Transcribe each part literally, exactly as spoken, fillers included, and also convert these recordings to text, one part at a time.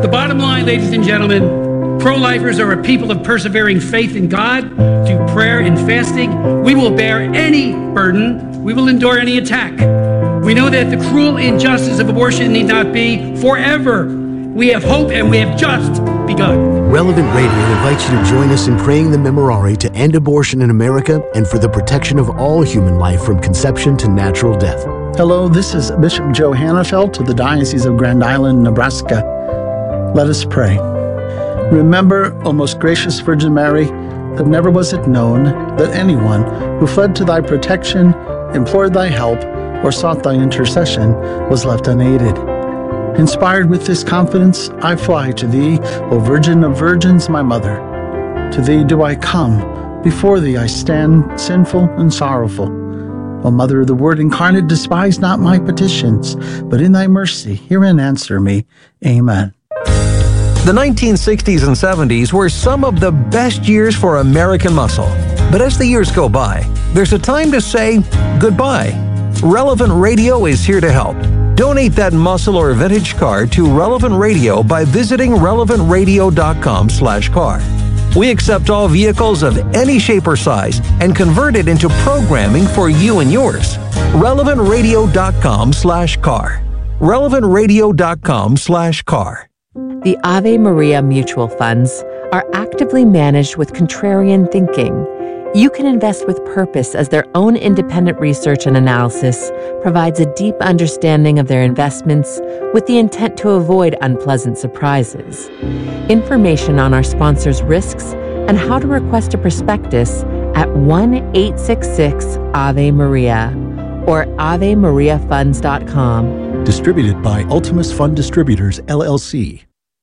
The bottom line, ladies and gentlemen, pro-lifers are a people of persevering faith in God, through prayer and fasting. We will bear any burden. We will endure any attack. We know that the cruel injustice of abortion need not be forever. We have hope, and we have just begun. Relevant Radio invites you to join us in praying the Memorare to end abortion in America and for the protection of all human life from conception to natural death. Hello, this is Bishop Joe Hannafelt of the Diocese of Grand Island, Nebraska. Let us pray. Remember, O most gracious Virgin Mary, that never was it known that anyone who fled to thy protection, implored thy help, or sought thy intercession was left unaided. Inspired with this confidence, I fly to thee, O Virgin of Virgins, my mother. To thee do I come, before thee I stand, sinful and sorrowful. O Mother of the Word incarnate, despise not my petitions, but in thy mercy hear and answer me. Amen. The nineteen sixties and seventies were some of the best years for American muscle. But as the years go by, there's a time to say goodbye. Relevant Radio is here to help. Donate that muscle or vintage car to Relevant Radio by visiting relevant radio dot com slash car. We accept all vehicles of any shape or size and convert it into programming for you and yours. relevant radio dot com slash car. relevant radio dot com slash car. The Ave Maria mutual funds are actively managed with contrarian thinking. You can invest with purpose as their own independent research and analysis provides a deep understanding of their investments with the intent to avoid unpleasant surprises. Information on our sponsors' risks and how to request a prospectus at one eight six six Ave Maria or ave maria funds dot com. Distributed by Ultimus Fund Distributors, L L C.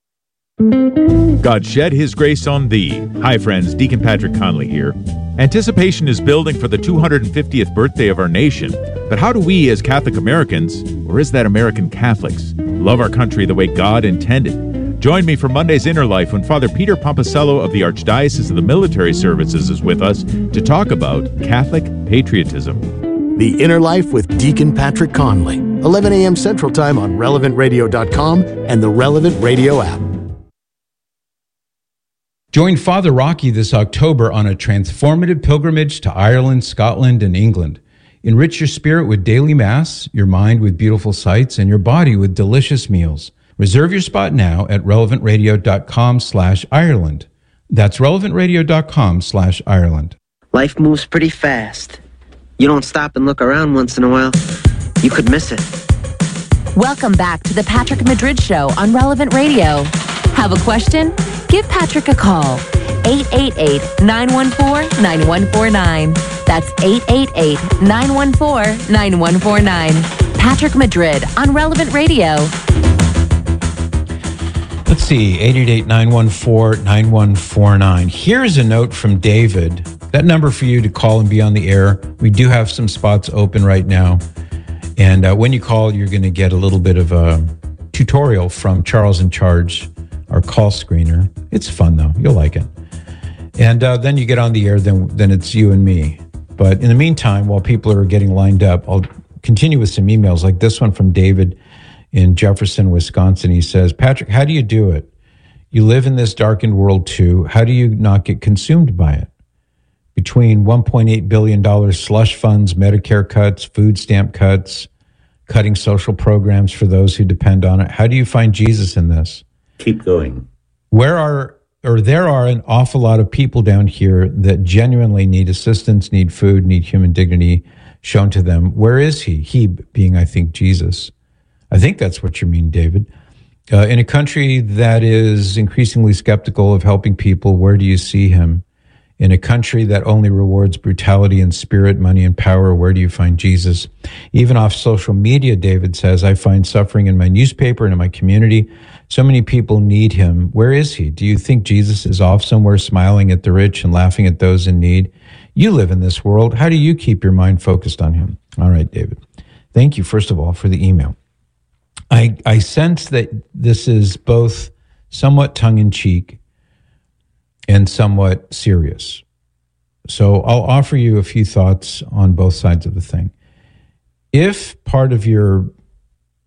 God shed His grace on thee. Hi, friends. Deacon Patrick Conley here. Anticipation is building for the two hundred fiftieth birthday of our nation. But how do we, as Catholic Americans, or is that American Catholics, love our country the way God intended? Join me for Monday's Inner Life when Father Peter Pomposello of the Archdiocese of the Military Services is with us to talk about Catholic patriotism. The Inner Life with Deacon Patrick Conley, eleven a.m. Central Time on relevant radio dot com and the Relevant Radio app. Join Father Rocky this October on a transformative pilgrimage to Ireland, Scotland, and England. Enrich your spirit with daily Mass, your mind with beautiful sights, and your body with delicious meals. Reserve your spot now at relevant radio dot com slash Ireland. That's relevant radio dot com slash Ireland. Life moves pretty fast. You don't stop and look around once in a while, you could miss it. Welcome back to the Patrick Madrid Show on Relevant Radio. Have a question? Give Patrick a call. eight eight eight, nine one four, nine one four nine. That's eight eight eight, nine one four, nine one four nine. Patrick Madrid on Relevant Radio. Let's see, eight eight eight, nine one four, nine one four nine. Here's a note from David. That number for you to call and be on the air. We do have some spots open right now. And uh, when you call, you're going to get a little bit of a tutorial from Charles in Charge, our call screener. It's fun, though. You'll like it. And uh, then you get on the air, then, then it's you and me. But in the meantime, while people are getting lined up, I'll continue with some emails like this one from David in Jefferson, Wisconsin. He says, Patrick, how do you do it? You live in this darkened world, too. How do you not get consumed by it? Between one point eight billion dollars slush funds, Medicare cuts, food stamp cuts, cutting social programs for those who depend on it, how do you find Jesus in this? Keep going. Where are, or there are an awful lot of people down here that genuinely need assistance, need food, need human dignity shown to them. Where is he? He being, I think, Jesus. I think that's what you mean, David. Uh, in a country that is increasingly skeptical of helping people, where do you see him? In a country that only rewards brutality and spirit, money and power, where do you find Jesus? Even off social media, David says, I find suffering in my newspaper and in my community. So many people need him. Where is he? Do you think Jesus is off somewhere smiling at the rich and laughing at those in need? You live in this world. How do you keep your mind focused on him? All right, David. Thank you, first of all, for the email. I, I sense that this is both somewhat tongue-in-cheek and somewhat serious. So I'll offer you a few thoughts on both sides of the thing. If part of your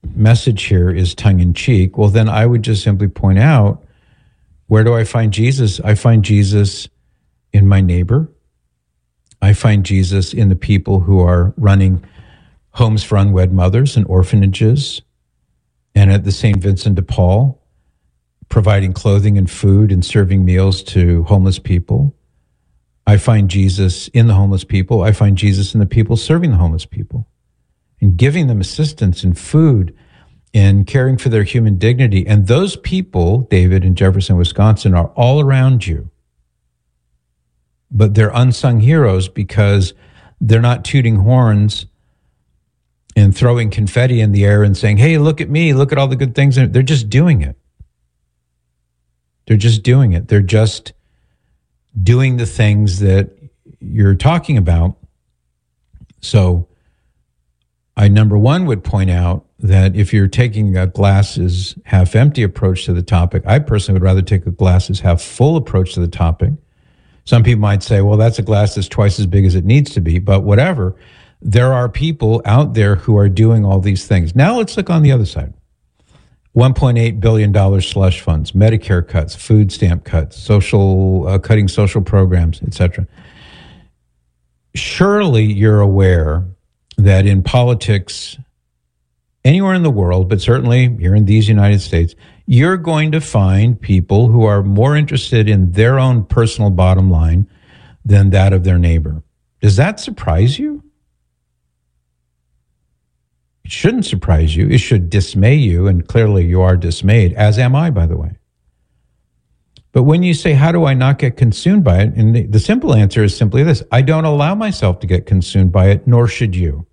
message here is tongue-in-cheek, well, then I would just simply point out, where do I find Jesus? I find Jesus in my neighbor. I find Jesus in the people who are running homes for unwed mothers and orphanages, and at the Saint Vincent de Paul, providing clothing and food and serving meals to homeless people. I find Jesus in the homeless people. I find Jesus in the people serving the homeless people and giving them assistance and food and caring for their human dignity. And those people, David, in Jefferson, Wisconsin, are all around you. But they're unsung heroes because they're not tooting horns and throwing confetti in the air and saying, hey, look at me, look at all the good things. They're just doing it. They're just doing it. They're just doing the things that you're talking about. So I, number one, would point out that if you're taking a glasses half empty approach to the topic, I personally would rather take a glasses half full approach to the topic. Some people might say, well, that's a glass that's twice as big as it needs to be, but whatever. There are people out there who are doing all these things. Now let's look on the other side. one point eight billion dollars slush funds, Medicare cuts, food stamp cuts, social uh, cutting social programs, et cetera. Surely you're aware that in politics, anywhere in the world, but certainly here in these United States, you're going to find people who are more interested in their own personal bottom line than that of their neighbor. Does that surprise you? It shouldn't surprise you. It should dismay you, and clearly you are dismayed, as am I, by the way. But when you say, how do I not get consumed by it? And the, the simple answer is simply this: I don't allow myself to get consumed by it, nor should you.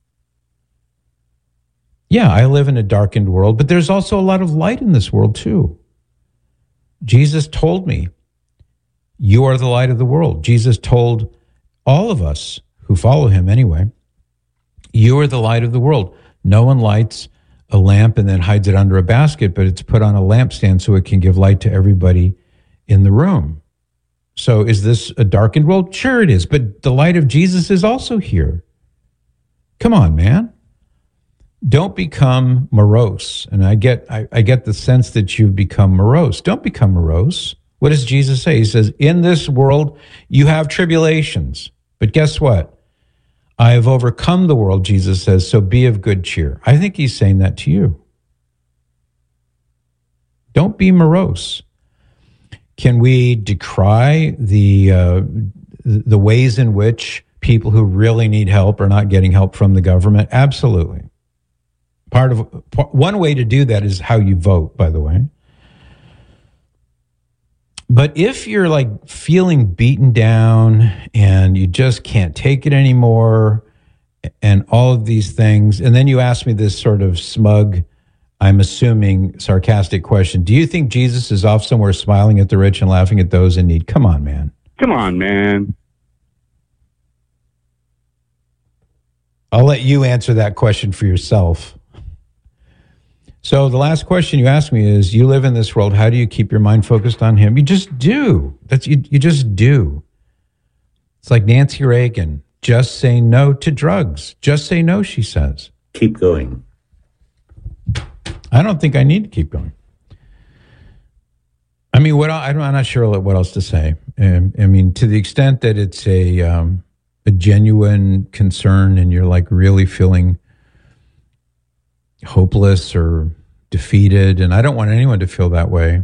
Yeah, I live in a darkened world, but there's also a lot of light in this world too. Jesus told me, you are the light of the world. Jesus told all of us who follow him anyway, you are the light of the world. No one lights a lamp and then hides it under a basket, but it's put on a lampstand so it can give light to everybody in the room. So is this a darkened world? Sure it is, but the light of Jesus is also here. Come on, man. Don't become morose. And I get I, I get the sense that you've become morose. Don't become morose. What does Jesus say? He says, in this world, you have tribulations. But guess what? I have overcome the world, Jesus says, so be of good cheer. I think he's saying that to you. Don't be morose. Can we decry the uh, the ways in which people who really need help are not getting help from the government? Absolutely. Part of one way to do that is how you vote, by the way. But if you're like feeling beaten down and you just can't take it anymore and all of these things, and then you ask me this sort of smug, I'm assuming sarcastic question, do you think Jesus is off somewhere smiling at the rich and laughing at those in need? Come on, man. Come on, man. I'll let you answer that question for yourself. So the last question you asked me is, you live in this world, how do you keep your mind focused on him? You just do. That's you, you just do. It's like Nancy Reagan, just say no to drugs. Just say no, she says. Keep going. I don't think I need to keep going. I mean, what I, I'm not sure what else to say. Um, I mean, to the extent that it's a um, a genuine concern and you're like really feeling hopeless or defeated, and I don't want anyone to feel that way.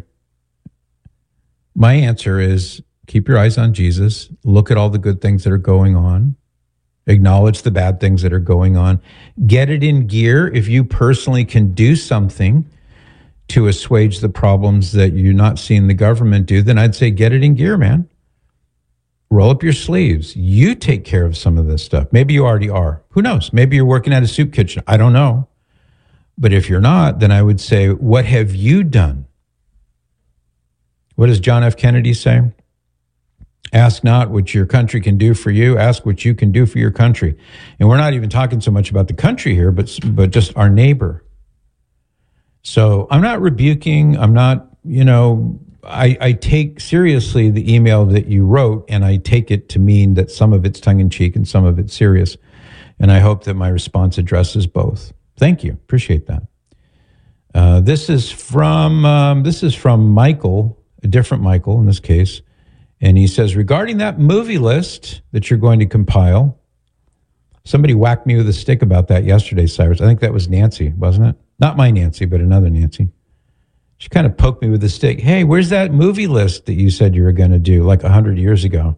My answer is keep your eyes on Jesus, look at all the good things that are going on, acknowledge the bad things that are going on, get it in gear. If you personally can do something to assuage the problems that you're not seeing the government do, then I'd say get it in gear, man. Roll up your sleeves. You take care of some of this stuff. Maybe you already are. Who knows? Maybe you're working at a soup kitchen. I don't know. But if you're not, then I would say, what have you done? What does John F. Kennedy say? Ask not what your country can do for you. Ask what you can do for your country. And we're not even talking so much about the country here, but but just our neighbor. So I'm not rebuking. I'm not, you know, I, I take seriously the email that you wrote, and I take it to mean that some of it's tongue-in-cheek and some of it's serious. And I hope that my response addresses both. Thank you. Appreciate that. Uh, this is from um, this is from Michael, a different Michael in this case, and he says, regarding that movie list that you're going to compile, somebody whacked me with a stick about that yesterday, Cyrus. I think that was Nancy, wasn't it? Not my Nancy, but another Nancy. She kind of poked me with a stick. Hey, where's that movie list that you said you were going to do like one hundred years ago?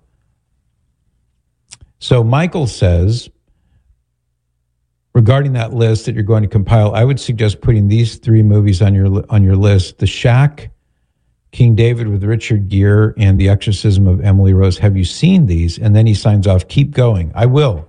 So Michael says, regarding that list that you're going to compile, I would suggest putting these three movies on your on your list: The Shack, King David with Richard Gere, and The Exorcism of Emily Rose. Have you seen these? And then he signs off, keep going. I will.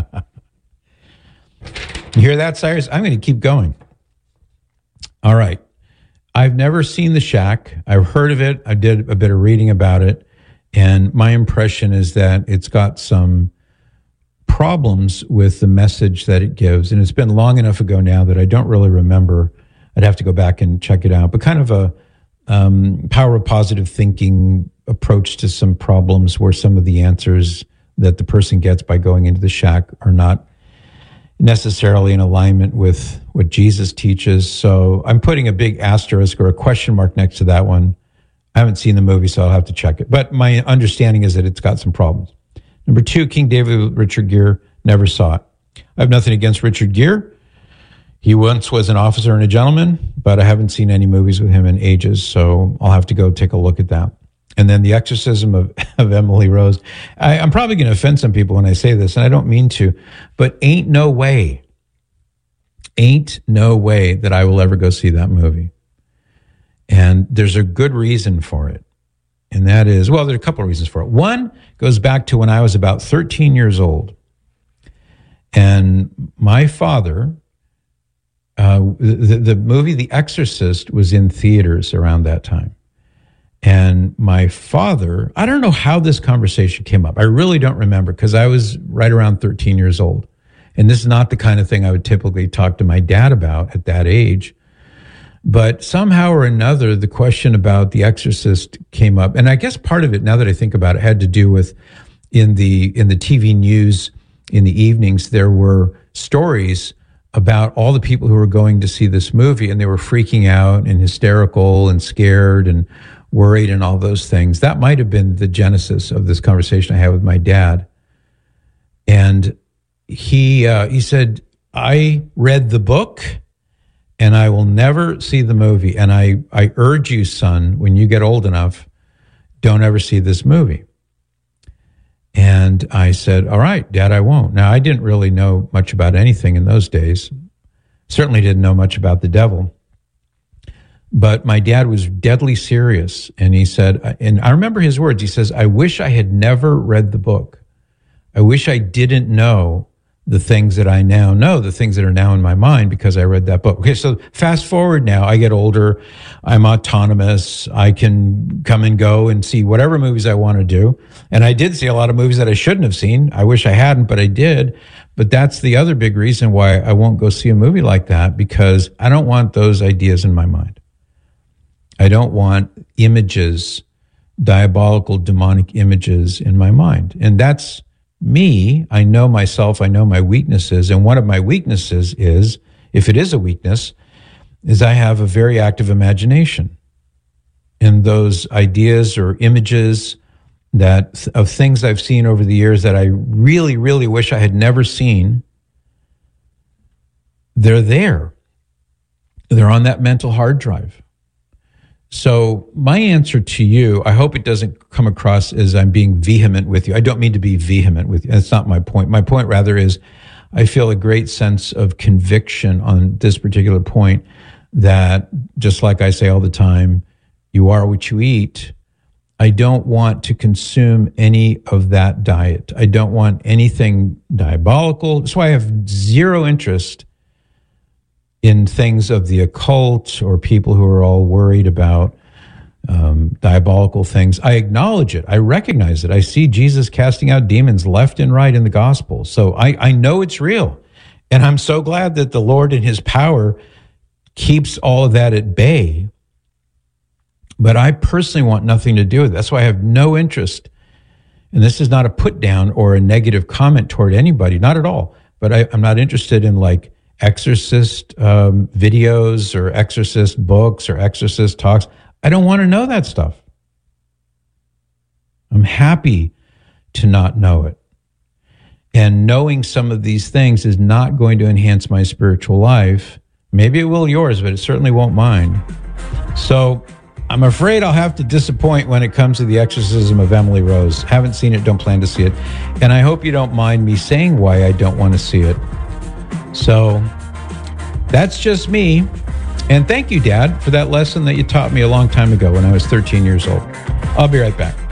You hear that, Cyrus? I'm going to keep going. All right. I've never seen The Shack. I've heard of it. I did a bit of reading about it. And my impression is that it's got some problems with the message that it gives. And it's been long enough ago now that I don't really remember. I'd have to go back and check it out. But kind of a um, power of positive thinking approach to some problems where some of the answers that the person gets by going into the shack are not necessarily in alignment with what Jesus teaches. So I'm putting a big asterisk or a question mark next to that one. I haven't seen the movie, so I'll have to check it. But my understanding is that it's got some problems. Number two, King David with Richard Gere, never saw it. I have nothing against Richard Gere. He once was an officer and a gentleman, but I haven't seen any movies with him in ages, so I'll have to go take a look at that. And then The Exorcism of, of Emily Rose. I, I'm probably going to offend some people when I say this, and I don't mean to, but ain't no way, ain't no way that I will ever go see that movie. And there's a good reason for it. And that is, well, there are a couple of reasons for it. One goes back to when I was about thirteen years old. And my father, uh, the, the movie The Exorcist was in theaters around that time. And my father, I don't know how this conversation came up. I really don't remember because I was right around thirteen years old. And this is not the kind of thing I would typically talk to my dad about at that age. But somehow or another, the question about The Exorcist came up. And I guess part of it, now that I think about it, had to do with in the in the T V news in the evenings, there were stories about all the people who were going to see this movie, and they were freaking out and hysterical and scared and worried and all those things. That might have been the genesis of this conversation I had with my dad. And he uh, he said, I read the book and I will never see the movie. And I, I urge you, son, when you get old enough, don't ever see this movie. And I said, all right, Dad, I won't. Now, I didn't really know much about anything in those days. Certainly didn't know much about the devil. But my dad was deadly serious. And he said, and I remember his words, he says, I wish I had never read the book. I wish I didn't know the things that I now know, the things that are now in my mind because I read that book. Okay, so fast forward now, I get older, I'm autonomous, I can come and go and see whatever movies I want to do. And I did see a lot of movies that I shouldn't have seen. I wish I hadn't, but I did. But that's the other big reason why I won't go see a movie like that, because I don't want those ideas in my mind. I don't want images, diabolical, demonic images in my mind. And that's me. I know myself. I know my weaknesses. And one of my weaknesses is, if it is a weakness, is I have a very active imagination. And those ideas or images that of things I've seen over the years that I really, really wish I had never seen, they're there. They're on that mental hard drive. So my answer to you, I hope it doesn't come across as I'm being vehement with you. I don't mean to be vehement with you. That's not my point. My point rather is I feel a great sense of conviction on this particular point that, just like I say all the time, you are what you eat. I don't want to consume any of that diet. I don't want anything diabolical. That's why I have zero interest in things of the occult or people who are all worried about um, diabolical things. I acknowledge it. I recognize it. I see Jesus casting out demons left and right in the gospel. So I, I know it's real. And I'm so glad that the Lord in his power keeps all of that at bay. But I personally want nothing to do with it. That's why I have no interest. And this is not a put down or a negative comment toward anybody, not at all. But I, I'm not interested in like exorcist um, videos or exorcist books or exorcist talks. I don't want to know that stuff. I'm happy to not know it. And knowing some of these things is not going to enhance my spiritual life. Maybe it will yours, but it certainly won't mine. So I'm afraid I'll have to disappoint when it comes to The Exorcism of Emily Rose. Haven't seen it, don't plan to see it. And I hope you don't mind me saying why I don't want to see it. So that's just me. And thank you, Dad, for that lesson that you taught me a long time ago when I was thirteen years old. I'll be right back.